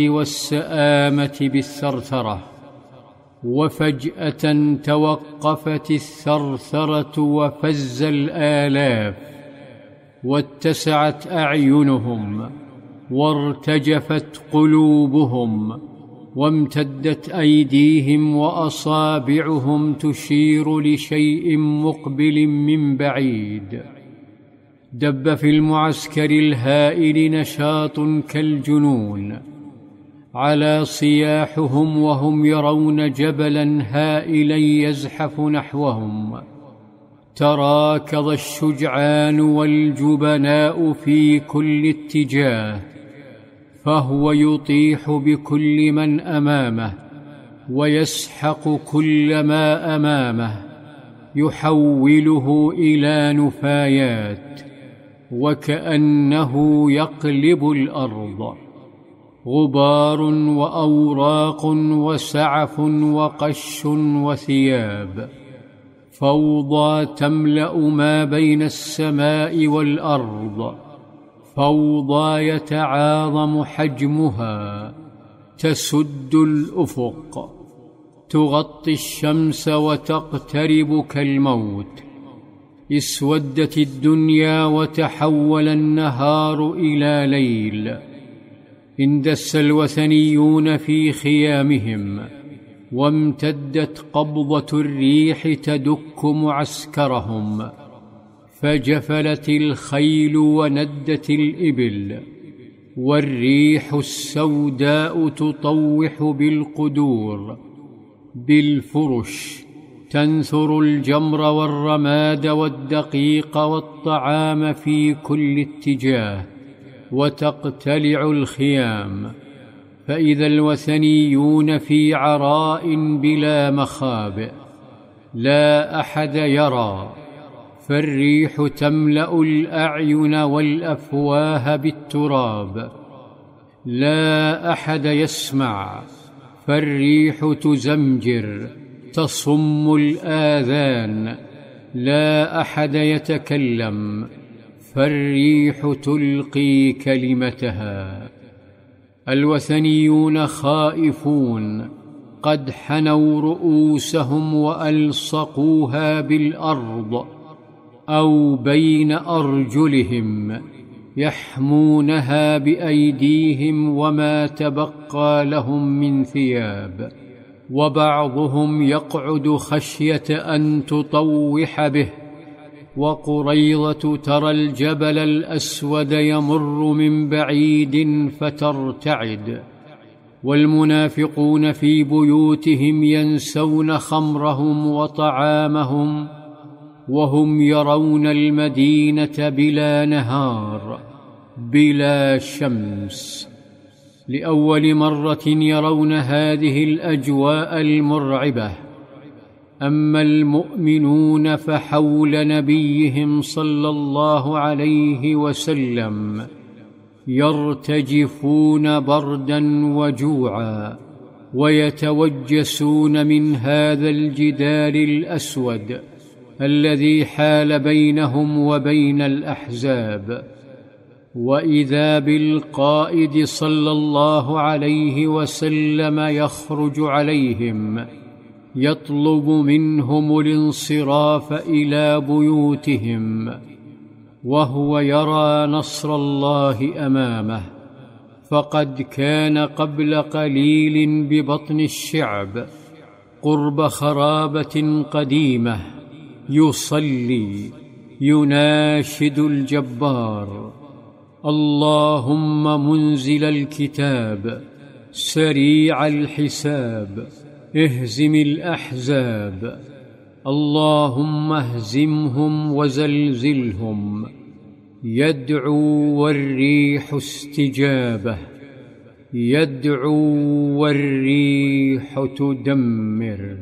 والسآمة بالثرثرة، وفجأة توقفت الثرثرة وفز الآلاف، واتسعت أعينهم، وارتجفت قلوبهم، وامتدت أيديهم وأصابعهم تشير لشيء مقبل من بعيد. دب في المعسكر الهائل نشاط كالجنون، على صياحهم وهم يرون جبلا هائلا يزحف نحوهم. تراكض الشجعان والجبناء في كل اتجاه، فهو يطيح بكل من أمامه، ويسحق كل ما أمامه، يحوله إلى نفايات، وكأنه يقلب الأرض. غبار وأوراق وسعف وقش وثياب، فوضى تملأ ما بين السماء والأرض، فوضى يتعاظم حجمها، تسد الأفق، تغطي الشمس وتقترب كالموت. اسودت الدنيا وتحول النهار إلى ليل. اندس الوثنيون في خيامهم، وامتدت قبضة الريح تدك معسكرهم، فجفلت الخيل وندت الإبل، والريح السوداء تطوح بالقدور، بالفرش، تنثر الجمر والرماد والدقيق والطعام في كل اتجاه، وتقتلع الخيام. فإذا الوثنيون في عراء بلا مخابئ، لا أحد يرى، فالريح تملأ الأعين والأفواه بالتراب. لا أحد يسمع، فالريح تزمجر، تصم الآذان. لا أحد يتكلم، فالريح تلقي كلمتها. الوثنيون خائفون، قد حنوا رؤوسهم وألصقوها بالأرض أو بين أرجلهم، يحمونها بأيديهم وما تبقى لهم من ثياب، وبعضهم يقعد خشية أن تطوح به. وقريضة ترى الجبل الأسود يمر من بعيد فترتعد. والمنافقون في بيوتهم ينسون خمرهم وطعامهم، وهم يرون المدينة بلا نهار، بلا شمس. لأول مرة يرون هذه الأجواء المرعبة. أما المؤمنون فحول نبيهم صلى الله عليه وسلم يرتجفون بردا وجوعا، ويتوجسون من هذا الجدار الأسود الذي حال بينهم وبين الأحزاب. وإذا بالقائد صلى الله عليه وسلم يخرج عليهم يطلب منهم الانصراف إلى بيوتهم، وهو يرى نصر الله أمامه. فقد كان قبل قليل ببطن الشعب قرب خرابة قديمة يصلي، يناشد الجبار: اللهم منزل الكتاب، سريع الحساب، اهزم الأحزاب، اللهم اهزمهم وزلزلهم. يدعو والريح استجابة، يدعو والريح تدمر.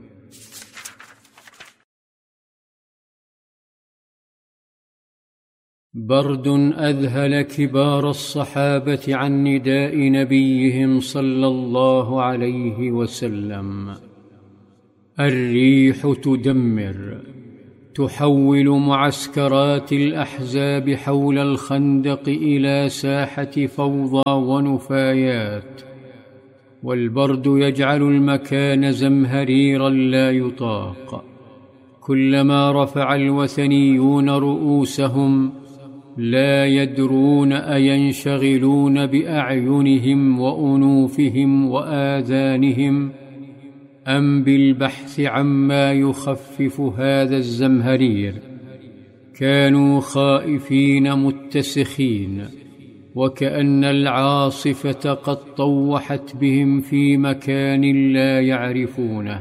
برد أذهل كبار الصحابة عن نداء نبيهم صلى الله عليه وسلم. الريح تدمر، تحول معسكرات الأحزاب حول الخندق إلى ساحة فوضى ونفايات. والبرد يجعل المكان زمهريرا لا يطاق. كلما رفع الوثنيون رؤوسهم لا يدرون أينشغلون بأعينهم وأنوفهم وآذانهم أم بالبحث عما يخفف هذا الزمهرير. كانوا خائفين متسخين، وكأن العاصفة قد طوحت بهم في مكان لا يعرفونه.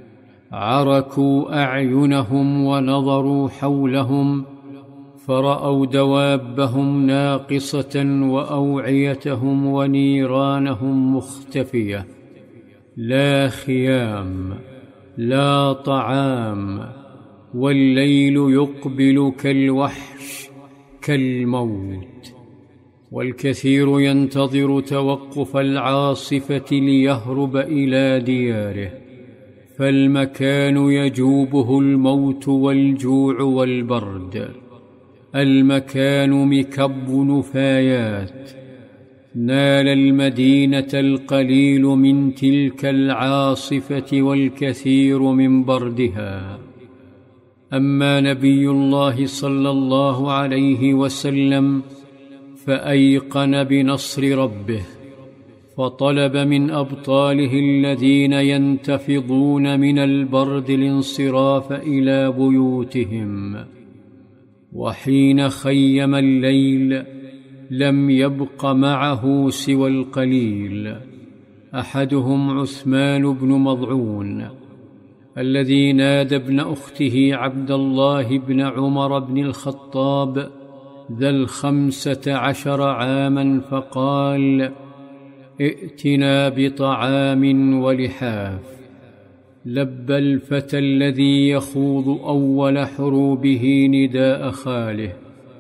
عركوا أعينهم ونظروا حولهم فرأوا دوابهم ناقصة وأوعيتهم ونيرانهم مختفية. لا خيام، لا طعام، والليل يقبل كالوحش كالموت. والكثير ينتظر توقف العاصفة ليهرب إلى دياره، فالمكان يجوبه الموت والجوع والبرد. المكان مكب نفايات. نال المدينة القليل من تلك العاصفة والكثير من بردها. أما نبي الله صلى الله عليه وسلم فأيقن بنصر ربه، فطلب من أبطاله الذين ينتفضون من البرد الانصراف إلى بيوتهم. وحين خيم الليل لم يبق معه سوى القليل. أحدهم عثمان بن مضعون الذي نادى ابن أخته عبد الله بن عمر بن الخطاب ذا 15 عاما فقال: ائتنا بطعام ولحاف. لبى الفتى الذي يخوض أول حروبه نداء خاله،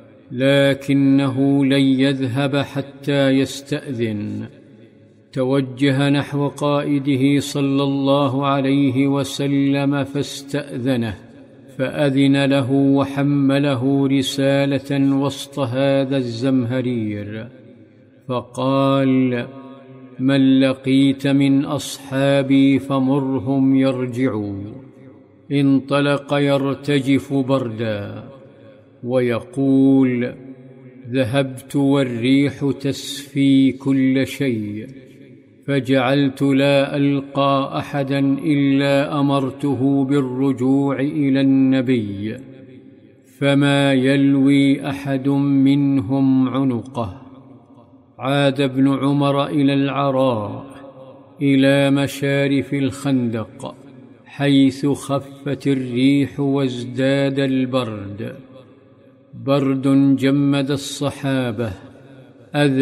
لكنه لن يذهب حتى يستأذن. توجه نحو قائده صلى الله عليه وسلم فاستأذنه، فأذن له وحمله رسالة وسط هذا الزمهرير، فقال: من لقيت من أصحابي فمرهم يرجعوا. انطلق يرتجف بردا ويقول: ذهبت والريح تسفي كل شيء، فجعلت لا ألقى أحدا إلا أمرته بالرجوع إلى النبي، فما يلوي أحد منهم عنقه. عاد ابن عمر إلى العراء، إلى مشارف الخندق، حيث خفت الريح وازداد البرد. برد جمد الصحابة،